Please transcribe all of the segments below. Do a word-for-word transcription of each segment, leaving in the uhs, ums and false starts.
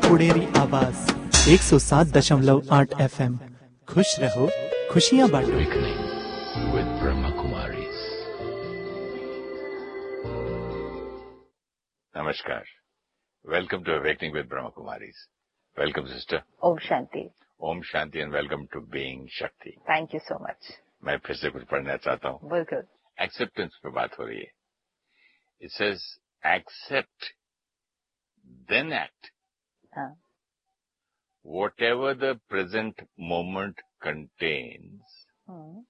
पुणेरी आवाज एक सौ सात दशमलव आठ एफ एम। खुश रहो, खुशियां बांटो। with Brahma Kumaris. Namaskar. Welcome to Awakening with Brahma Kumaris. Welcome, sister. Om Shanti. Om Shanti and welcome to Being Shakti. Thank you so much. मैं फिर से कुछ पढ़ना चाहता हूँ। बिल्कुल। Acceptance पे बात हो रही है। It says accept, then act. हाँ। Whatever the present moment contains, hmm,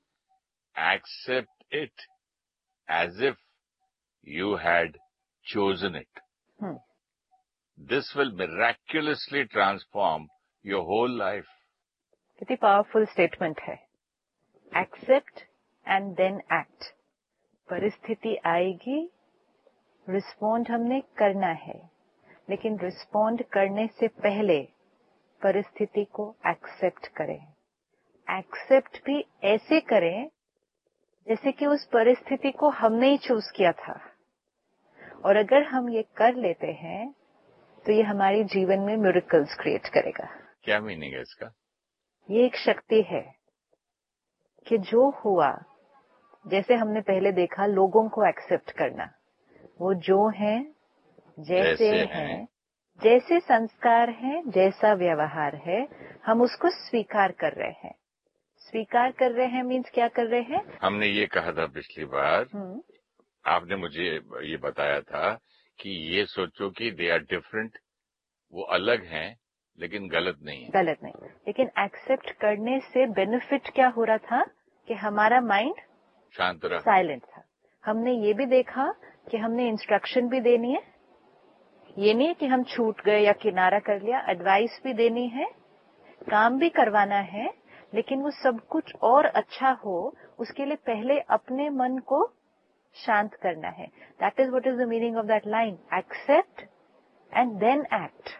accept it as if you had chosen it. Hmm, This will miraculously transform your whole life. कितनी पावरफुल स्टेटमेंट है। Accept and then act. परिस्थिति आएगी, respond हमने करना है, लेकिन respond करने से पहले परिस्थिति को एक्सेप्ट करें। एक्सेप्ट भी ऐसे करें जैसे कि उस परिस्थिति को हमने ही चूज किया था। और अगर हम ये कर लेते हैं तो ये हमारे जीवन में मिरेकल्स क्रिएट करेगा। क्या मीनिंग है इसका? ये एक शक्ति है कि जो हुआ, जैसे हमने पहले देखा, लोगों को एक्सेप्ट करना, वो जो हैं, जैसे, जैसे हैं, हैं, जैसे संस्कार हैं, जैसा व्यवहार है, हम उसको स्वीकार कर रहे हैं। स्वीकार कर रहे हैं मीन्स क्या कर रहे हैं? हमने ये कहा था पिछली बार, हम्म, आपने मुझे ये बताया था कि ये सोचो कि दे आर डिफरेंट, वो अलग हैं लेकिन गलत नहीं है। गलत नहीं, लेकिन एक्सेप्ट करने से बेनिफिट क्या हो रहा था कि हमारा माइंड शांत रहा, साइलेंट था। हमने ये भी देखा कि हमने इंस्ट्रक्शन भी देनी है, ये नहीं कि हम छूट गए या किनारा कर लिया, एडवाइस भी देनी है, काम भी करवाना है, लेकिन वो सब कुछ और अच्छा हो उसके लिए पहले अपने मन को शांत करना है। That is what is the meaning of that line, accept and then act.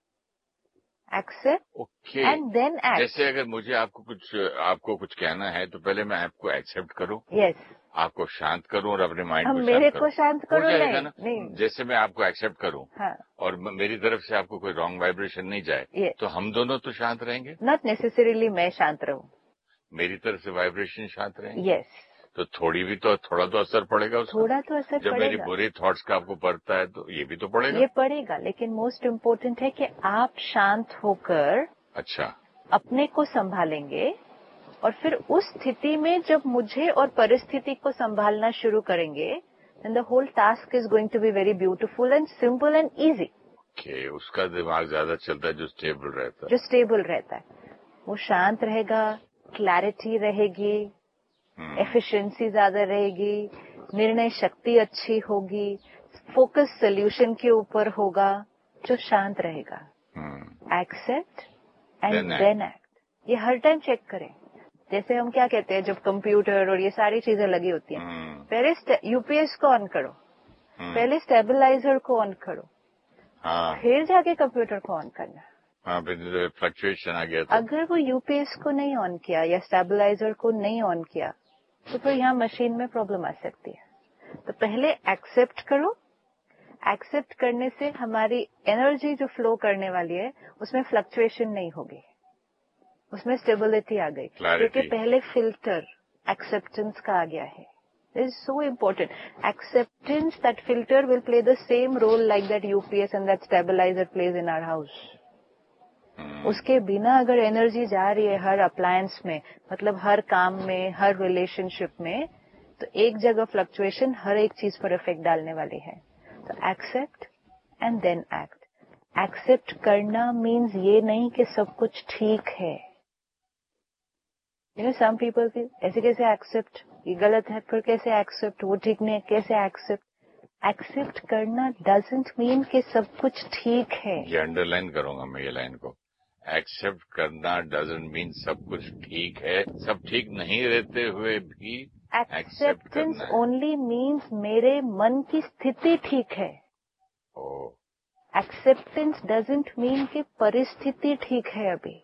Accept okay and then act. जैसे अगर मुझे आपको कुछ आपको कुछ कहना है तो पहले मैं आपको एक्सेप्ट करूं, यस, आपको शांत करूं और अपने माइंड हम को मेरे शांत को करूं। शांत हो करो जाएगा नहीं, ना? नहीं, जैसे मैं आपको एक्सेप्ट करूं हाँ, और म- मेरी तरफ से आपको कोई रॉन्ग वाइब्रेशन नहीं जाए, Yes. तो हम दोनों तो शांत रहेंगे। नॉट नेसेसरीली मैं शांत रहूं। मेरी तरफ से वाइब्रेशन शांत रहेंगे, यस, तो थोड़ी भी तो थोड़ा तो असर पड़ेगा उसका। थोड़ा तो असर जब मेरी पड़ेगा, बुरी थॉट्स का आपको पड़ता है तो ये भी तो पड़ेगा। ये पड़ेगा, लेकिन मोस्ट इम्पोर्टेंट है कि आप शांत होकर अच्छा, अपने को संभालेंगे और फिर उस स्थिति में जब मुझे और परिस्थिति को संभालना शुरू करेंगे, then the whole task is going to be very beautiful and simple and easy. Okay उसका दिमाग ज्यादा चलता है जो स्टेबल रहता है। जो स्टेबल रहता है वो शांत रहेगा, क्लैरिटी रहेगी, हम्म, एफिशिएंसी ज्यादा रहेगी, निर्णय शक्ति अच्छी होगी, फोकस सोल्यूशन के ऊपर होगा, जो शांत रहेगा। हम्म, accept and Then act. Then act. ये हर टाइम चेक करें। जैसे हम क्या कहते हैं, जब कंप्यूटर और ये सारी चीजें लगी होती हैं, हम्म, पहले यूपीएस को ऑन करो, हम्म, पहले स्टेबलाइजर को ऑन करो, हाँ फिर जाके कंप्यूटर को ऑन करना। हाँ फिर फ्लक्चुएशन आ गया तो अगर वो यूपीएस को नहीं ऑन किया या स्टेबलाइजर को नहीं ऑन किया तो फिर यहाँ मशीन में प्रॉब्लम आ सकती है। तो पहले एक्सेप्ट करो। एक्सेप्ट करने से हमारी एनर्जी जो फ्लो करने वाली है उसमें फ्लक्चुएशन नहीं होगी, उसमें स्टेबिलिटी आ गई, Clarity. क्योंकि पहले फिल्टर एक्सेप्टेंस का आ गया है। This is so important. Acceptance, that filter will play the same role like that UPS and that stabiliser plays in our house. हम्म, उसके बिना अगर एनर्जी जा रही है हर अप्लायंस में, मतलब हर काम में, हर रिलेशनशिप में, तो एक जगह फ्लक्चुएशन हर एक चीज पर इफेक्ट डालने वाली है। तो accept and then act. Accept करना मीन्स ये नहीं कि सब कुछ ठीक है। You know some people feel ऐसे कैसे एक्सेप्ट, ये गलत है, फिर कैसे एक्सेप्ट, वो ठीक नहीं है, कैसे एक्सेप्ट। एक्सेप्ट करना डजंट मीन कि सब कुछ ठीक है। ये अंडरलाइन करूंगा मैं ये लाइन को। एक्सेप्ट करना डजंट मीन सब कुछ ठीक है, सब ठीक नहीं रहते हुए भी एक्सेप्ट एक्सेप्टेंस करना है। ओनली मीन्स मेरे मन की स्थिति ठीक है। ओ एक्सेप्टेंस डजंट मीन कि परिस्थिति ठीक है अभी।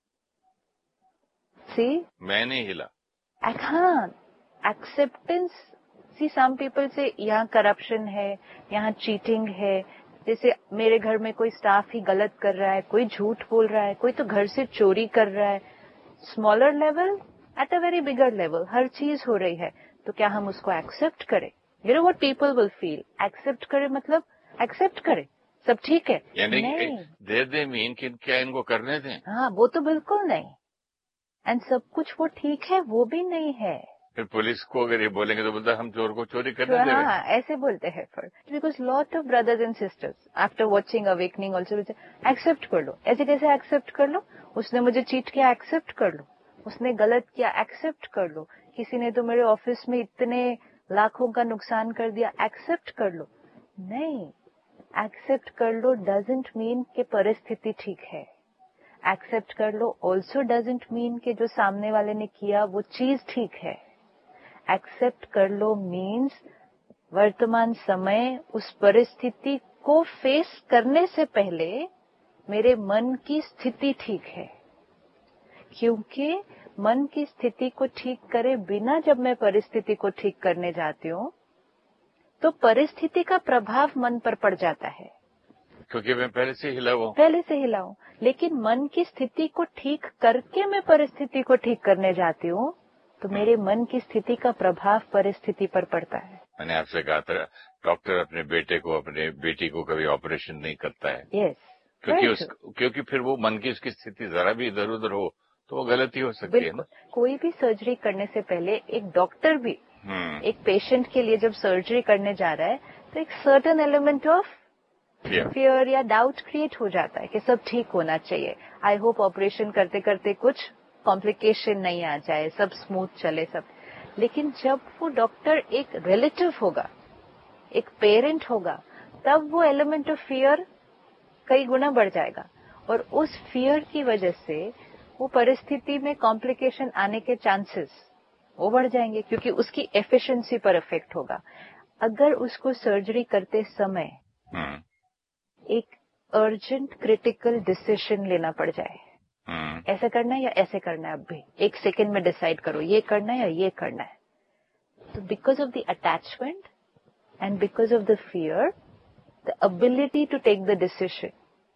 सी, मैं नहीं हिला। हाँ, एक्सेप्टेंस। सी, सम पीपल से यहाँ करप्शन है, यहाँ चीटिंग है, जैसे मेरे घर में कोई स्टाफ ही गलत कर रहा है, कोई झूठ बोल रहा है, कोई तो घर से चोरी कर रहा है, smaller level at a very bigger level हर चीज हो रही है, तो क्या हम उसको एक्सेप्ट करें? You know what people will feel, accept करें मतलब एक्सेप्ट करें, सब ठीक है। यानी नहीं, दे दे मीन कि क्या इनको करने दें? हाँ, वो तो बिल्कुल नहीं। एंड सब कुछ वो ठीक है, वो भी नहीं है। फिर पुलिस को अगर ये बोलेंगे तो बोलता हम चोर को चोरी करने देंगे। हाँ, ऐसे बोलते हैं फिर, because lot of brothers and sisters after watching awakening also accept कर लो। ऐसे कैसे एक्सेप्ट कर लो? उसने मुझे चीट किया, एक्सेप्ट कर लो। उसने गलत किया, एक्सेप्ट कर लो। किसी ने तो मेरे ऑफिस में इतने लाखों का नुकसान कर दिया, एक्सेप्ट कर लो। नहीं, एक्सेप्ट कर लो डजंट मीन कि परिस्थिति ठीक है। एक्सेप्ट कर लो ऑल्सो डजंट मीन कि जो सामने वाले ने किया वो चीज ठीक है। एक्सेप्ट कर लो मीन्स वर्तमान समय उस परिस्थिति को फेस करने से पहले मेरे मन की स्थिति ठीक है, क्योंकि मन की स्थिति को ठीक करे बिना जब मैं परिस्थिति को ठीक करने जाती हूँ तो परिस्थिति का प्रभाव मन पर पड़ जाता है, क्योंकि मैं पहले से हिला हुआ पहले से हिला हूं। लेकिन मन की स्थिति को ठीक करके मैं परिस्थिति को ठीक करने जाती हूँ तो मेरे मन की स्थिति का प्रभाव परिस्थिति पर पड़ता है। मैंने आपसे कहा था डॉक्टर अपने बेटे को अपने बेटी को कभी ऑपरेशन नहीं करता है। यस, क्योंकि उस क्योंकि फिर वो मन की उसकी स्थिति जरा भी इधर उधर हो तो वो गलती हो सकती है ना। कोई भी सर्जरी करने से पहले एक डॉक्टर भी एक पेशेंट के लिए जब सर्जरी करने जा रहा है तो एक सर्टेन एलिमेंट ऑफ फियर या डाउट क्रिएट हो जाता है कि सब ठीक होना चाहिए। आई होप ऑपरेशन करते करते कुछ कॉम्प्लिकेशन नहीं आ जाए, सब स्मूथ चले सब। लेकिन जब वो डॉक्टर एक रिलेटिव होगा, एक पेरेंट होगा, तब वो एलिमेंट ऑफ फियर कई गुना बढ़ जाएगा और उस फियर की वजह से वो परिस्थिति में कॉम्प्लिकेशन आने के चांसेस वो बढ़ जाएंगे, क्योंकि उसकी एफिशिएंसी पर इफेक्ट होगा। अगर उसको सर्जरी करते समय एक अर्जेंट क्रिटिकल डिसीजन लेना पड़ जाए, ऐसा करना है या ऐसे करना है, अब भी एक सेकेंड में डिसाइड करो ये करना है या ये करना है, तो because of the attachment and because of the fear the ability to take the decision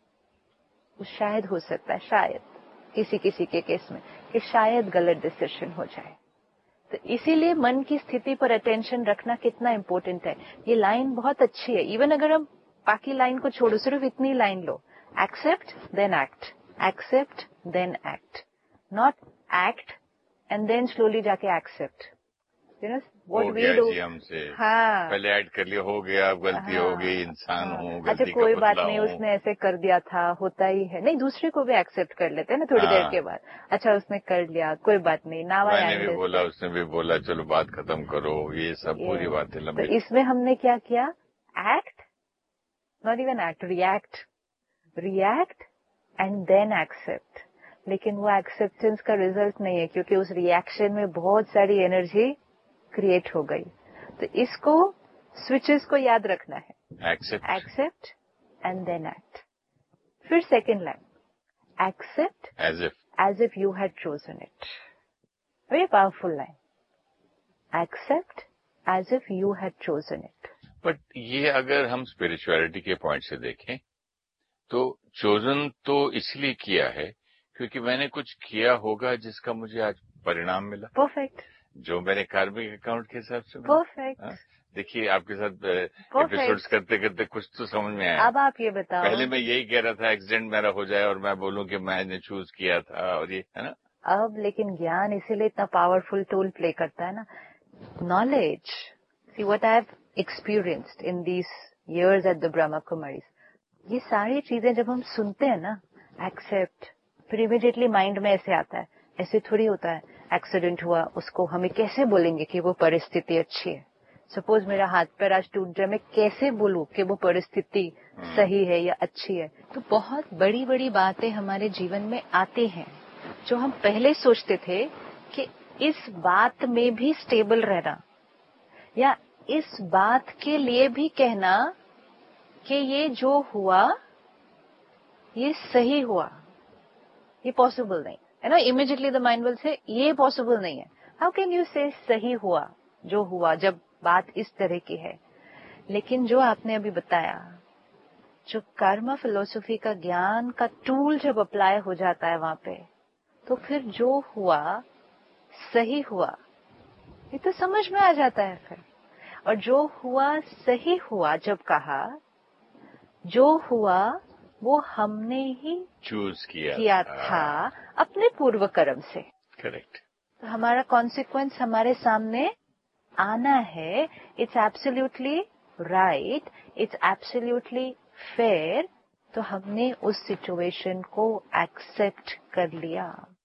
वो शायद हो सकता है, शायद किसी किसी के केस में कि शायद गलत डिसीजन हो जाए। तो इसीलिए मन की स्थिति पर अटेंशन रखना कितना इम्पोर्टेंट है। ये लाइन बहुत अच्छी है, इवन अगर हम बाकी लाइन को छोड़ो, सिर्फ इतनी line low, accept then act, accept then act, not act and then slowly जाके accept. You know what we do, हमसे हाँ पहले ऐड कर लिया, हो गया, गलती हाँ, हो गई, इंसान हाँ, हूँ, गलती अच्छा कोई बात नहीं, उसने ऐसे कर दिया था, होता ही है। नहीं, दूसरे को भी एक्सेप्ट कर लेते हैं ना थोड़ी हाँ, देर के बाद, अच्छा उसने कर लिया, कोई बात नहीं, नाउ आई मैंने भी बोला, उसने भी बोला, चलो बात खत्म करो, ये सब पूरी बातें लंबी। तो इसमें हमने क्या किया, act, not even act, react, react and then accept. लेकिन वो एक्सेप्टेंस का रिजल्ट नहीं है, क्योंकि उस रिएक्शन में बहुत सारी एनर्जी क्रिएट हो गई। तो इसको स्विचेस को याद रखना है, accept, accept and then act. फिर second line, accept as if as if you had chosen it. Very powerful line, accept as if you had chosen it. But ये अगर हम स्पिरिचुअलिटी के पॉइंट से देखें तो चोजन तो इसलिए किया है क्योंकि मैंने कुछ किया होगा जिसका मुझे आज परिणाम मिला। परफेक्ट, जो मैंने कार्मिक अकाउंट के हिसाब से। परफेक्ट। देखिए आपके साथ एपिसोड्स करते करते कुछ तो समझ में आया। अब आप ये बताओ, पहले मैं यही कह रहा था एक्सीडेंट मेरा हो जाए और मैं बोलूं कि मैंने चूज किया था, और ये है ना। अब लेकिन ज्ञान इसीलिए इतना पावरफुल टूल प्ले करता है ना, knowledge. See what I have experienced in these years at the Brahma Kumaris, ये सारी चीजें जब हम सुनते हैं ना, एक्सेप्ट, फिर इमीडिएटली माइंड में ऐसे आता है, ऐसे थोड़ी होता है, एक्सीडेंट हुआ, उसको हमें कैसे बोलेंगे कि वो परिस्थिति अच्छी है। सपोज मेरा हाथ पैर आज टूट जाए, मैं कैसे बोलूं कि वो परिस्थिति सही है या अच्छी है। तो बहुत बड़ी बड़ी बातें हमारे जीवन में आती हैं जो हम पहले सोचते थे कि इस बात में भी स्टेबल रहना या इस बात के लिए भी कहना कि ये जो हुआ ये सही हुआ, ये पॉसिबल नहीं है ना। Immediately the mind will say ये पॉसिबल नहीं है। हाउ कैन यू से सही हुआ जो हुआ, जब बात इस तरह की है। लेकिन जो आपने अभी बताया जो कर्मा फिलोसफी का ज्ञान का टूल जब अप्लाई हो जाता है वहां पे, तो फिर जो हुआ सही हुआ ये तो समझ में आ जाता है फिर। और जो हुआ सही हुआ जब कहा, जो हुआ वो हमने ही चूज किया, किया था अपने पूर्व कर्म से। करेक्ट। तो हमारा कॉन्सिक्वेंस हमारे सामने आना है। It's absolutely right, it's absolutely fair. तो हमने उस सिचुएशन को एक्सेप्ट कर लिया।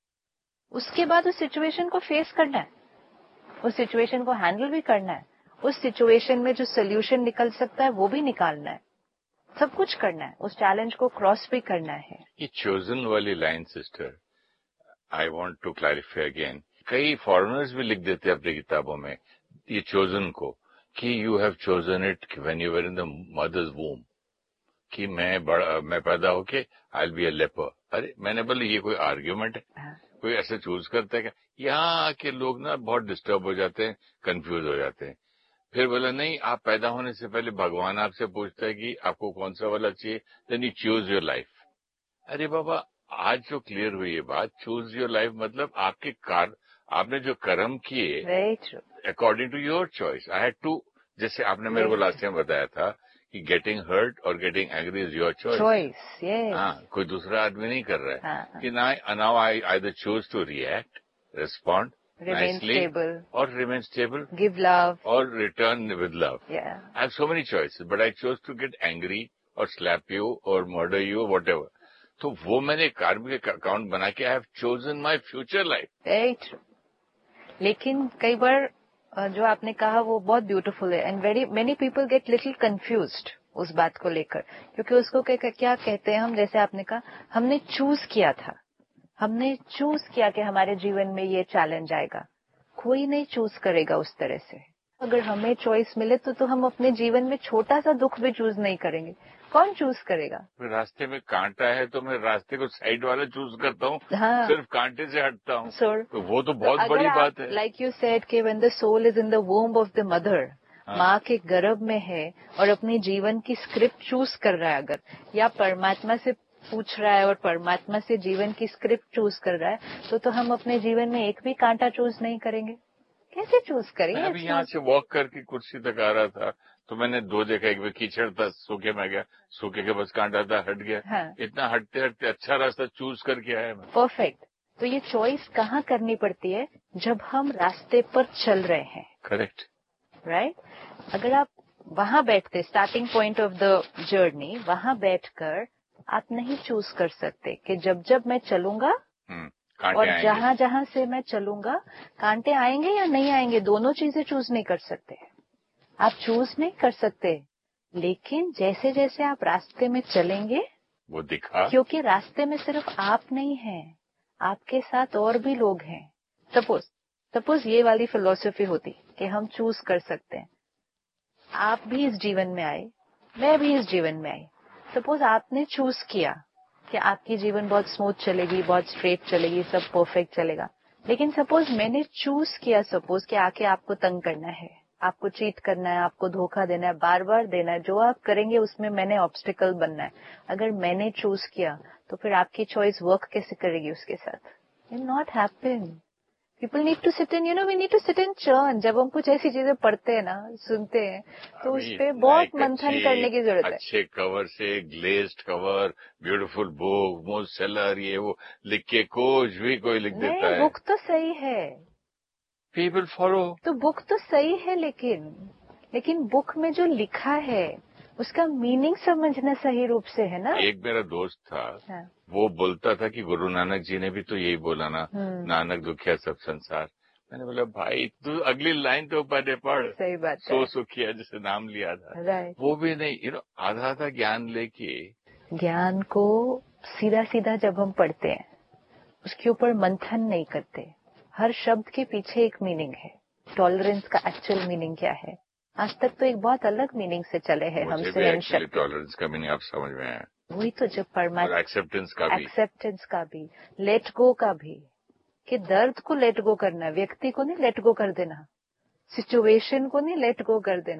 उसके बाद उस सिचुएशन को फेस करना है, उस सिचुएशन को हैंडल भी करना है, उस सिचुएशन में जो सोल्यूशन निकल सकता है वो भी निकालना है, सब कुछ करना है, उस चैलेंज को क्रॉस भी करना है। ये चोजन वाली line sister, I want to clarify again. कई फॉरेनर्स भी लिख देते हैं अपनी किताबों में ये चोजन को कि you have chosen it when you were in the mother's वूम, कि मैं बड़ा मैं पैदा होके I will be a leopard. अरे मैंने बोला ये कोई आर्ग्यूमेंट है? कोई ऐसे चूज करता है क्या? यहाँ के लोग ना बहुत डिस्टर्ब हो जाते हैं, कंफ्यूज हो जाते हैं। फिर बोला नहीं, आप पैदा होने से पहले भगवान आपसे पूछता है कि आपको कौन सा वाला चाहिए, then you choose your life. अरे बाबा, आज जो क्लियर हुई ये बात, चूज योर लाइफ मतलब आपके कार आपने जो कर्म किए according to your choice. I had to, जैसे आपने मेरे को लास्ट टाइम बताया था कि गेटिंग हर्ट और getting angry is your choice. हाँ, कोई दूसरा आदमी नहीं कर रहा है। हाँ. कि now I either choose to react, respond remain nicely, stable, or remain stable, give love, or return with love. Yeah. I have so many choices, but I chose to get angry or slap you or murder you or whatever. तो वो मैंने कार्मिक account बना के I have chosen my future life. Very true. लेकिन कई बार जो आपने कहा वो बहुत ब्यूटीफुल है, and very many people get little confused उस बात को लेकर, क्योंकि उसको क्या कहते हैं हम, जैसे आपने कहा हमने चूज किया था, हमने चूज किया कि हमारे जीवन में ये चैलेंज आएगा। कोई नहीं चूज करेगा उस तरह से। अगर हमें चॉइस मिले तो तो हम अपने जीवन में छोटा सा दुख भी चूज नहीं करेंगे। कौन चूज करेगा? रास्ते में कांटा है तो मैं रास्ते को साइड वाला चूज करता हूँ। हाँ, सिर्फ कांटे से हटता हूँ। तो वो तो बहुत तो बड़ी बात है। लाइक यू सेड कि when the soul is in the womb of the mother, माँ के गर्भ में है और अपने जीवन की स्क्रिप्ट चूज कर रहा है, अगर या परमात्मा से पूछ रहा है और परमात्मा से जीवन की स्क्रिप्ट चूज कर रहा है, तो तो हम अपने जीवन में एक भी कांटा चूज नहीं करेंगे। कैसे चूज करेंगे? मैं अभी यहाँ से वॉक करके कुर्सी तक आ रहा था तो मैंने दो देखा, एक में कीचड़ था, सूखे में गया, सूखे के बस कांटा था, हट गया। हाँ। इतना हटते हटते अच्छा रास्ता चूज करके आया मैं। परफेक्ट। तो ये चॉइस कहाँ करनी पड़ती है? जब हम रास्ते पर चल रहे हैं। Correct, right. अगर आप वहां बैठते, starting point of the journey, वहां बैठकर आप नहीं चूज कर सकते कि जब जब मैं चलूंगा और जहां जहां से मैं चलूंगा कांटे आएंगे या नहीं आएंगे, दोनों चीजें चूज नहीं कर सकते। आप चूज नहीं कर सकते, लेकिन जैसे जैसे आप रास्ते में चलेंगे वो दिखा, क्योंकि रास्ते में सिर्फ आप नहीं हैं, आपके साथ और भी लोग हैं। सपोज सपोज ये वाली फिलॉसफी होती कि हम चूज कर सकते हैं। आप भी इस जीवन में आए, मैं भी इस जीवन में आई। सपोज आपने चूज किया कि आपकी जीवन बहुत स्मूथ चलेगी, बहुत स्ट्रेट चलेगी, सब परफेक्ट चलेगा। लेकिन सपोज मैंने चूज किया, सपोज कि आके आपको तंग करना है, आपको चीट करना है, आपको धोखा देना है, बार बार देना है, जो आप करेंगे उसमें मैंने ऑब्स्टिकल बनना है। अगर मैंने चूज किया तो फिर आपकी चॉइस वर्क कैसे करेगी उसके साथ? It not happen. People need to sit in, you know we need to sit in churn. जब हम कुछ ऐसी चीजें पढ़ते हैं ना, सुनते हैं, तो उस पे बहुत मंथन करने की जरूरत है। अच्छे कवर से, glazed cover, beautiful book, most seller, ये वो लिख के कुछ भी कोई लिख देता है। बुक तो सही है, पीपल फॉलो, तो बुक तो सही है, लेकिन लेकिन बुक में जो लिखा है उसका मीनिंग समझना सही रूप से है ना। एक मेरा दोस्त था, हाँ। वो बोलता था कि गुरु नानक जी ने भी तो यही बोला ना, नानक दुखिया सब संसार। मैंने बोला भाई तू अगली लाइन तो पढ़े पढ़, सही बात है, सो सुखिया जिसे नाम लिया था, वो भी नहीं। यू नो आधा आधा ज्ञान लेके, ज्ञान को सीधा सीधा जब हम पढ़ते हैं उसके ऊपर मंथन नहीं करते। हर शब्द के पीछे एक मीनिंग है। टॉलरेंस का एक्चुअल मीनिंग क्या है? आज तक तो एक बहुत अलग मीनिंग से चले हैं हम से। टॉलरेंस का मीनिंग आप समझ में आया? वही तो, जब परमात्मा, एक्सेप्टेंस का भी, एक्सेप्टेंस का भी, लेट गो का भी, कि दर्द को लेट गो करना, व्यक्ति को नहीं लेट गो कर देना, सिचुएशन को नहीं लेट गो कर देना,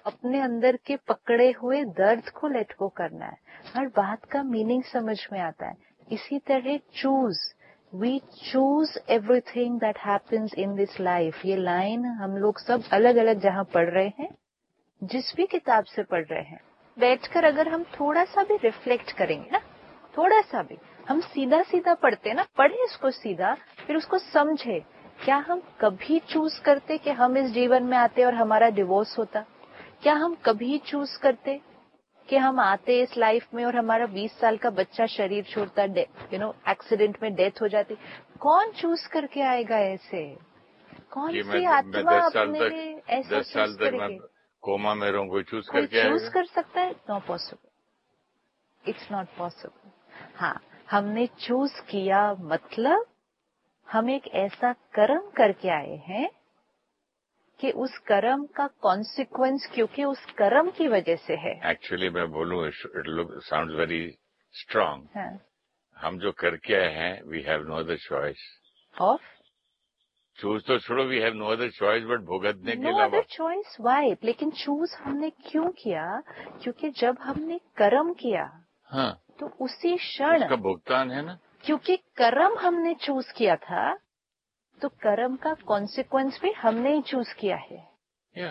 अपने अंदर के पकड़े हुए दर्द को लेट गो करना है। हर बात का मीनिंग समझ में आता है। इसी तरह choose, we choose everything that happens in this life. ये लाइन हम लोग सब अलग अलग जहां पढ़ रहे हैं, जिस भी किताब से पढ़ रहे हैं, बैठकर अगर हम थोड़ा सा भी रिफ्लेक्ट करेंगे ना, थोड़ा सा भी, हम सीधा सीधा पढ़ते ना, पढ़े इसको सीधा, फिर उसको समझे। क्या हम कभी चूज करते कि हम इस जीवन में आते और हमारा डिवोर्स होता? क्या हम कभी चूज करते कि हम आते इस लाइफ में और हमारा बीस साल का बच्चा शरीर छोड़ता, यू नो एक्सीडेंट में डेथ हो जाती? कौन चूज करके आएगा ऐसे? कौन सी आत्मा अपने लिए ऐसा चूज करेगी? कोमा में रहूं, कोई चूज कोई करके चूज कर सकता है? Not possible, it's not possible. हाँ, हमने चूज किया मतलब हम एक ऐसा कर्म करके आए हैं कि उस कर्म का कॉन्सिक्वेंस, क्योंकि उस कर्म की वजह से है। एक्चुअली मैं बोलूं, it look sounds very strong. हम जो करके आए हैं, we have no other choice of choose. तो छोड़ो, we have no other choice but भुगतने के अलावा। No other choice Y? लेकिन चूज हमने क्यों किया? क्योंकि जब हमने कर्म किया, हाँ, तो उसी क्षण उसका भुगतान है ना। क्योंकि कर्म हमने चूज किया था, तो कर्म का कॉन्सिक्वेंस भी हमने ही चूज किया है। yeah.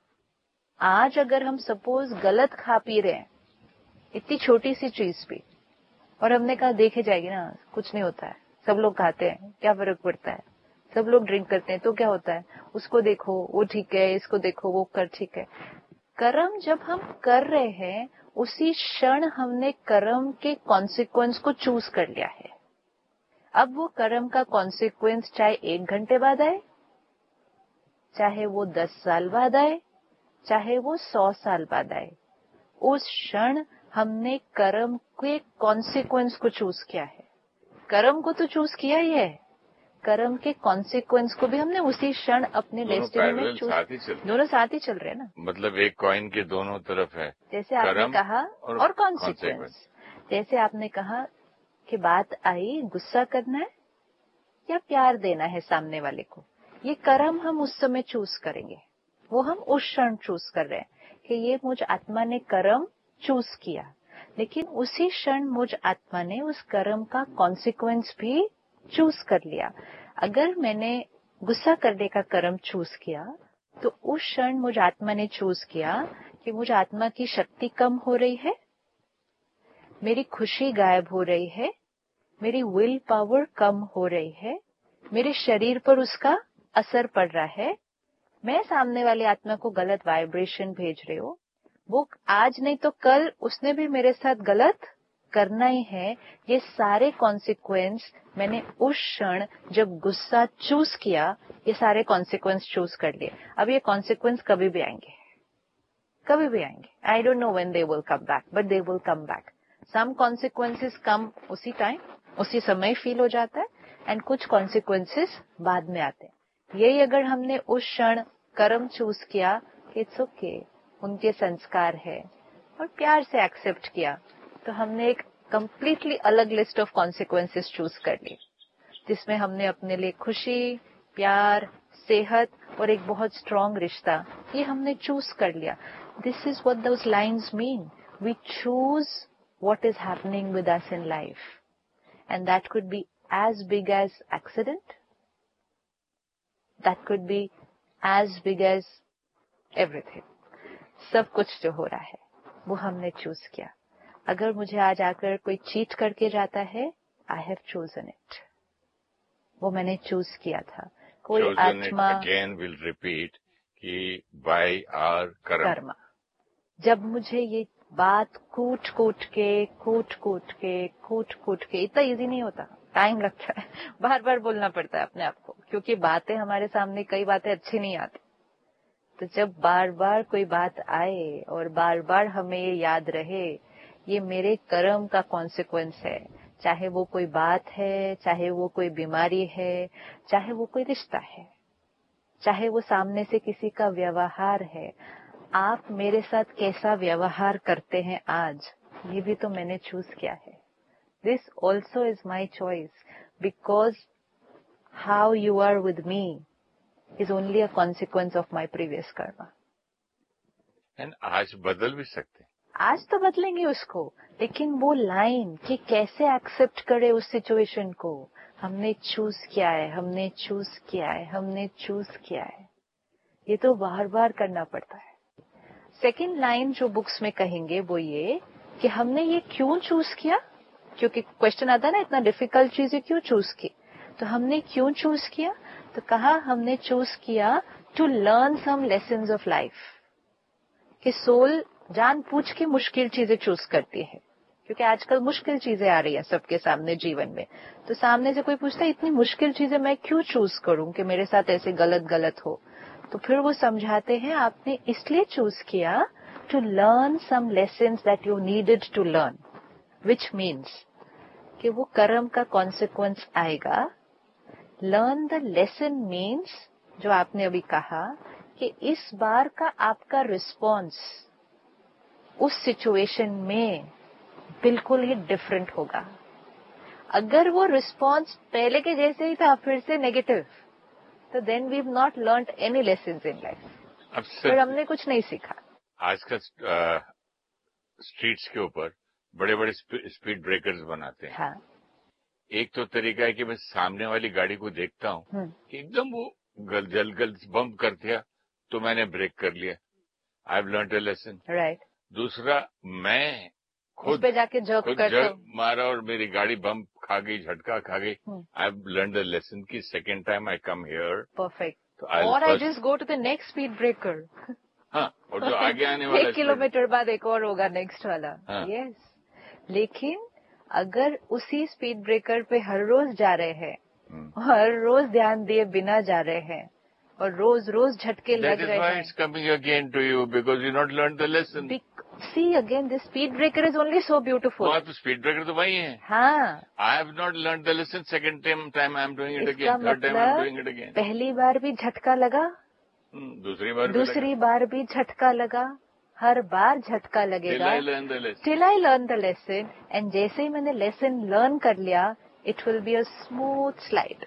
आज अगर हम सपोज गलत खा पी रहे हैं, इतनी छोटी सी चीज भी, और हमने कहा देखे जाएगी ना, कुछ नहीं होता है, सब लोग खाते हैं, क्या फर्क पड़ता है, सब लोग ड्रिंक करते हैं तो क्या होता है, उसको देखो वो ठीक है, इसको देखो वो कर ठीक है। कर्म जब हम कर रहे हैं, उसी क्षण हमने कर्म के कॉन्सिक्वेंस को चूज कर लिया है। अब वो कर्म का कॉन्सिक्वेंस चाहे एक घंटे बाद आए, चाहे वो दस साल बाद आए, चाहे वो सौ साल बाद आए, उस क्षण हमने कर्म के कॉन्सिक्वेंस को चूज किया है। कर्म को तो चूज किया ही है, कर्म के कॉन्सिक्वेंस को भी हमने उसी क्षण अपने डेस्टिनी में चूज। दोनों साथ ही चल रहे हैं ना, मतलब एक कॉइन के दोनों तरफ है। जैसे आपने कहा और, और कॉन्सिक्वेंस। जैसे आपने कहा कि बात आई, गुस्सा करना है या प्यार देना है सामने वाले को, ये कर्म हम उस समय चूज करेंगे। वो हम उस क्षण चूज कर रहे हैं कि ये मुझ आत्मा ने कर्म चूज किया, लेकिन उसी क्षण मुझ आत्मा ने उस कर्म का कॉन्सिक्वेंस भी चूज कर लिया। अगर मैंने गुस्सा करने का कर्म चूज किया, तो उस क्षण मुझ आत्मा ने चूज किया कि मुझ आत्मा की शक्ति कम हो रही है, मेरी खुशी गायब हो रही है, मेरी विल पावर कम हो रही है, मेरे शरीर पर उसका असर पड़ रहा है, मैं सामने वाली आत्मा को गलत वाइब्रेशन भेज रही हूँ, वो आज नहीं तो कल उसने भी मेरे साथ गलत करना ही है। ये सारे कॉन्सिक्वेंस मैंने उस क्षण जब गुस्सा चूज किया, ये सारे कॉन्सिक्वेंस चूज कर लिए। अब ये कॉन्सिक्वेंस कभी भी आएंगे, कभी भी आएंगे। I don't know when they will come back, but they will come back. Some consequences कम उसी टाइम, उसी समय फील हो जाता है, एंड कुछ कॉन्सिक्वेंसेस बाद में आते हैं। यही अगर हमने उस क्षण कर्म चूज किया कि इट्स ओके, उनके संस्कार है, और प्यार से एक्सेप्ट किया, तो हमने एक कंप्लीटली अलग लिस्ट ऑफ कॉन्सिक्वेंसेस चूज कर ली, जिसमें हमने अपने लिए खुशी, प्यार, सेहत और एक बहुत स्ट्रांग रिश्ता, ये हमने चूज कर लिया। This is what those lines mean. We choose what is happening with us in life, and that could be as big as accident, that could be as big as everything. सब कुछ जो हो रहा है वो हमने चूज किया। अगर मुझे आज आकर कोई चीट करके जाता है, आई हैव चोजन इट, वो मैंने चूज किया था। कोई आत्मा अगेन विल रिपीट कि बाय आवर कर्म। जब मुझे ये बात कूट कूट के कूट कूट के कूट कूट के, इतना इजी नहीं होता, टाइम लगता है, बार बार बोलना पड़ता है अपने आप को, क्योंकि बातें हमारे सामने कई बातें अच्छी नहीं आती। तो जब बार बार कोई बात आए और बार बार हमें ये याद रहे, ये मेरे कर्म का कॉन्सिक्वेंस है, चाहे वो कोई बात है, चाहे वो कोई बीमारी है, चाहे वो कोई रिश्ता है, चाहे वो सामने से किसी का व्यवहार है। आप मेरे साथ कैसा व्यवहार करते हैं आज, ये भी तो मैंने चूज किया है। This also is my choice, because how you are with me is only a consequence of my previous karma. And आज बदल भी सकते हैं। आज तो बदलेंगे उसको, लेकिन वो लाइन कि कैसे एक्सेप्ट करे उस सिचुएशन को, हमने चूज किया है, हमने चूज किया है, हमने चूज किया है, ये तो बार बार करना पड़ता है। सेकंड लाइन जो बुक्स में कहेंगे वो ये कि हमने ये क्यों चूज किया, क्योंकि क्वेश्चन आता है ना इतना डिफिकल्ट चीजें क्यों चूज की, तो हमने क्यों चूज किया, तो कहा हमने चूज किया to learn some lessons of life. कि सोल जान पूछ के मुश्किल चीजें चूज करती है, क्योंकि आजकल मुश्किल चीजें आ रही हैं सबके सामने जीवन में, तो सामने से कोई पूछता है इतनी मुश्किल चीजें मैं क्यों चूज करूं कि मेरे साथ ऐसे गलत गलत हो, तो फिर वो समझाते हैं आपने इसलिए चूज किया to learn some lessons that you needed to learn, which means कि वो कर्म का कॉन्सिक्वेंस आएगा। लर्न द लेसन मीन्स जो आपने अभी कहा कि इस बार का आपका रिस्पॉन्स उस सिचुएशन में बिल्कुल ही डिफरेंट होगा। अगर वो रिस्पॉन्स पहले के जैसे ही था फिर से नेगेटिव, तो then we have not learned any lessons in life, फिर हमने कुछ नहीं सीखा। आजकल स्ट्रीट्स के ऊपर बड़े बड़े स्पीड ब्रेकर्स बनाते हैं। हाँ। एक तो तरीका है कि मैं सामने वाली गाड़ी को देखता हूँ कि एकदम वो गल जल गल बम्प कर दिया तो मैंने ब्रेक कर लिया, I have learned a lesson. Right. दूसरा, मैं खुद पे जाके जर्क करता हूँ, मारा और मेरी गाड़ी बम्प खा गई, झटका खा गई, I have learned a lesson की second time I come here. Perfect. और I just go to the next speed breaker. हाँ, और जो आगे आने वाला एक किलोमीटर बाद एक और होगा नेक्स्ट वाला। हाँ. Yes yes. लेकिन अगर उसी स्पीड ब्रेकर पे हर रोज जा रहे हैं, हर रोज ध्यान दिए बिना जा रहे हैं और रोज रोज झटके लग रहे हैं, that is why it's coming again to you because you not learned the lesson. See again, this speed breaker is only so beautiful. हाँ, तो स्पीड ब्रेकर तो वही है। हाँ। I have not learned the lesson. Second time, time I am doing it again. Third time I am doing it again. पहली बार भी झटका लगा, दूसरी बार दूसरी बार भी झटका लगा, हर बार झटका लगेगा। Till I learn the lesson. Till I learn the lesson. And जैसे ही मैंने लेसन लर्न कर लिया, it will be a smooth slide.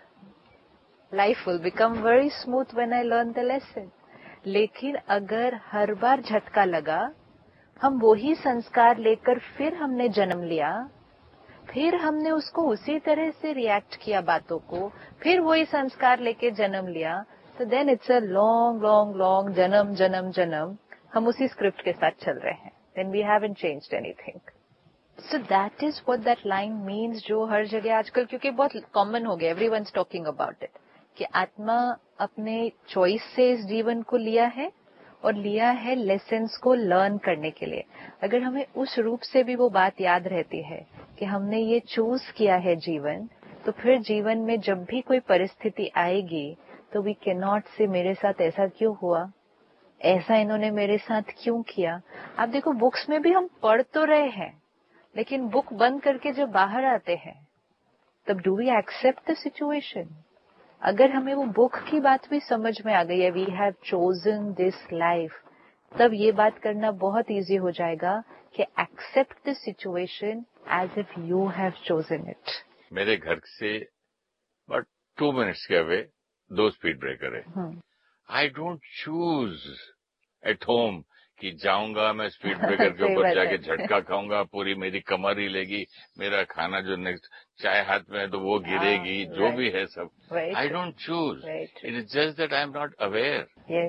Life will become very smooth when I learn the lesson. लेकिन अगर हर बार झटका लगा, हम वही संस्कार लेकर फिर हमने जन्म लिया, फिर हमने उसको उसी तरह से रिएक्ट किया बातों को, फिर वही संस्कार लेके जन्म लिया, तो then it's a long long long जन्म जन्म जन्म हम उसी स्क्रिप्ट के साथ चल रहे हैं। Then we haven't changed anything. So that is what that line means, जो हर जगह आजकल क्योंकि बहुत कॉमन हो गया, everyone is talking about it, कि आत्मा अपने चॉइस से इस जीवन को लिया है और लिया है लेसन्स को लर्न करने के लिए। अगर हमें उस रूप से भी वो बात याद रहती है कि हमने ये चूज किया है जीवन, तो फिर जीवन में जब भी कोई परिस्थिति आएगी तो वी कैन नॉट से मेरे साथ ऐसा क्यों हुआ, ऐसा इन्होंने मेरे साथ क्यों किया। आप देखो बुक्स में भी हम पढ़ तो रहे हैं, लेकिन बुक बंद करके जब बाहर आते हैं तब do we accept the situation. अगर हमें वो बुक की बात भी समझ में आ गई है, we have chosen this life, तब ये बात करना बहुत इजी हो जाएगा कि accept the situation as if you have chosen it. मेरे घर से बट टू मिनट्स के अवे दो स्पीड ब्रेकर है। I don't choose at home कि जाऊंगा मैं स्पीड ब्रेकर के ऊपर जाके झटका खाऊंगा, पूरी मेरी कमर हिलेगी, मेरा खाना जो नेक्स्ट चाय हाथ में है तो वो गिरेगी, ah, जो right. भी है सब। I don't choose, it is just that I am not aware.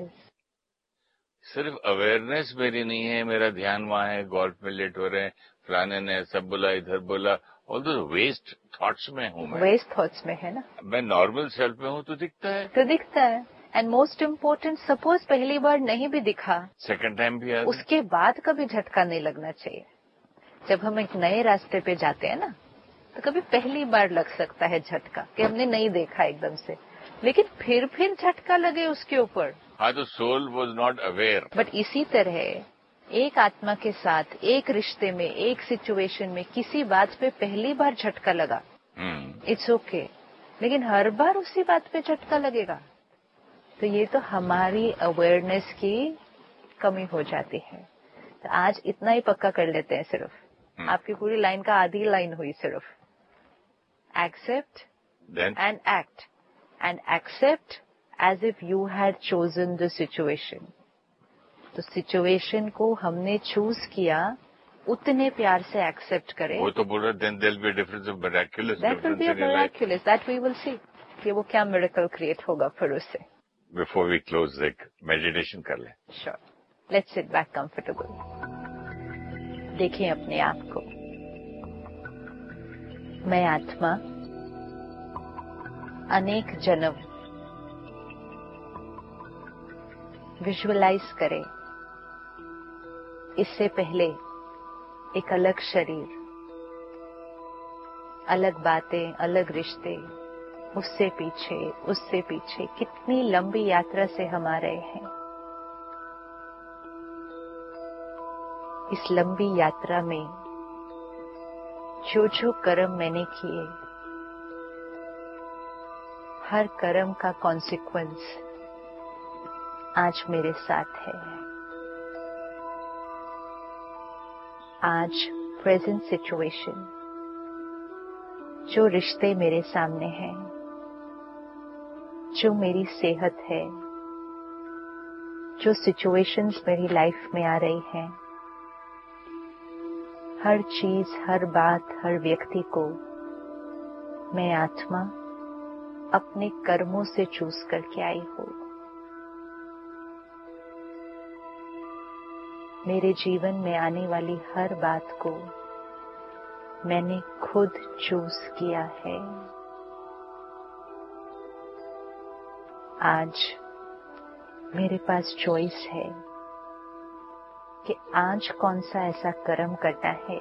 सिर्फ अवेयरनेस मेरी नहीं है, मेरा ध्यान वहां है, गोल्फ में लेट हो रहे हैं, फलाने ने सब बोला, इधर बोला, ऑल दो वेस्ट थॉट्स में हूँ मैं, वेस्ट थॉट्स में है ना। मैं नॉर्मल सेल्फ में हूँ तो दिखता है, तो दिखता है। एंड मोस्ट इम्पोर्टेंट, सपोज पहली बार नहीं भी दिखा, सेकंड टाइम भी आता, उसके बाद कभी झटका नहीं लगना चाहिए। जब हम एक नए रास्ते पे जाते हैं ना, तो कभी पहली बार लग सकता है झटका कि हमने नहीं देखा एकदम से, लेकिन फिर फिर झटका लगे उसके ऊपर। हाँ, तो soul was not aware. But इसी तरह एक आत्मा के साथ एक रिश्ते में, एक सिचुएशन में किसी बात पे पहली बार झटका लगा, इट्स ओके, लेकिन हर बार उसी बात पे झटका लगेगा, तो ये तो हमारी अवेयरनेस की कमी हो जाती है। तो आज इतना ही पक्का कर लेते हैं, सिर्फ hmm. आपकी पूरी लाइन का आधी लाइन हुई सिर्फ, accept and act, and accept as if you had chosen the situation. तो सिचुएशन को हमने चूज किया, उतने प्यार से एक्सेप्ट करें. वो तो बोल रहे then there will be a difference, of miraculous that will be a miraculous, that we will see कि वो क्या मिरेकल क्रिएट होगा फिर उससे. बिफोर वी क्लोज एक मेडिटेशन कर लें. Sure. Let's sit back comfortable. देखिए अपने आप को. मैं आत्मा अनेक जन्म. विजुअलाइज करें इससे पहले एक अलग शरीर, अलग बातें, अलग रिश्ते, उससे पीछे उससे पीछे कितनी लंबी यात्रा से हम आ रहे हैं. इस लंबी यात्रा में जो जो कर्म मैंने किए, हर कर्म का कॉन्सिक्वेंस आज मेरे साथ है. आज प्रेजेंट सिचुएशन, जो रिश्ते मेरे सामने हैं, जो मेरी सेहत है, जो सिचुएशंस मेरी लाइफ में आ रही हैं, हर चीज, हर बात, हर व्यक्ति को मैं आत्मा अपने कर्मों से चूज करके आई हूं. मेरे जीवन में आने वाली हर बात को मैंने खुद चूज किया है. आज मेरे पास चॉइस है कि आज कौन सा ऐसा कर्म करना है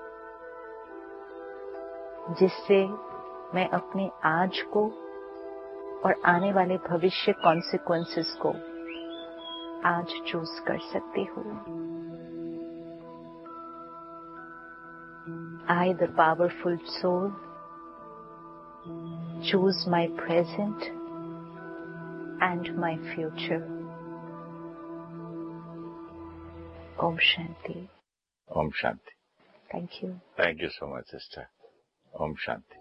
जिससे मैं अपने आज को और आने वाले भविष्य कॉन्सिक्वेंसेस को आज चूज कर सकती हूँ. I, the powerful soul, choose my present and my future. Om Shanti. Om Shanti. Thank you. Thank you so much, sister. Om Shanti.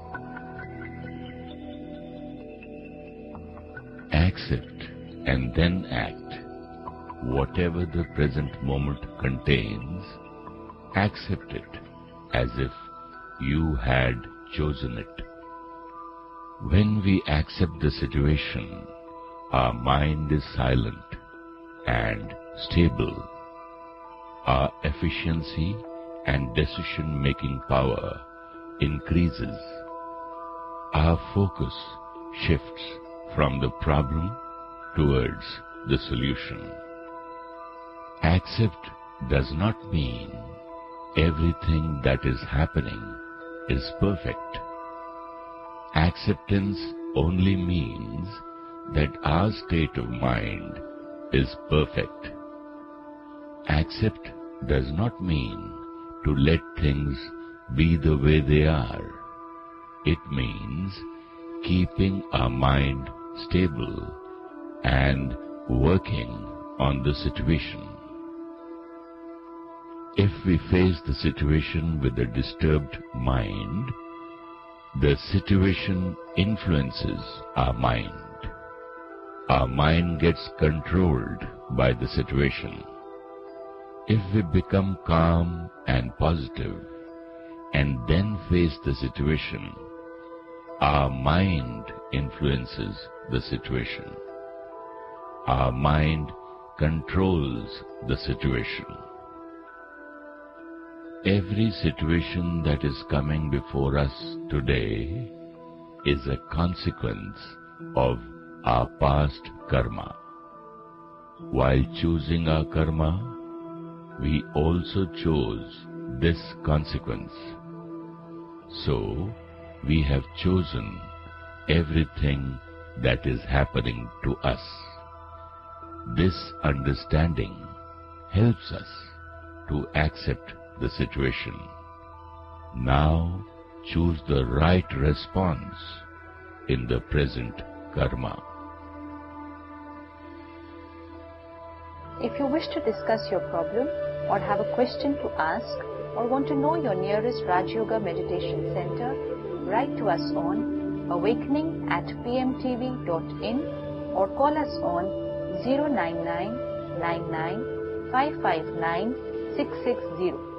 Accept and then act. Whatever the present moment contains, accept it as if you had chosen it. When we accept the situation, our mind is silent and stable. Our efficiency and decision-making power increases. Our focus shifts from the problem towards the solution. Accept does not mean everything that is happening is perfect. Acceptance only means that our state of mind is perfect. Accept does not mean to let things be the way they are. It means keeping our mind stable and working on the situation. If we face the situation with a disturbed mind, the situation influences our mind. Our mind gets controlled by the situation. If we become calm and positive and then face the situation, our mind influences the situation. Our mind controls the situation. Every situation that is coming before us today is a consequence of our past karma. While choosing our karma, we also chose this consequence. So, we have chosen everything that is happening to us. This understanding helps us to accept the situation. Now, choose the right response in the present karma. If you wish to discuss your problem or have a question to ask or want to know your nearest Raj Yoga Meditation Center, write to us on awakening at p m t v dot in or call us on zero nine nine, nine nine five five nine six six zero.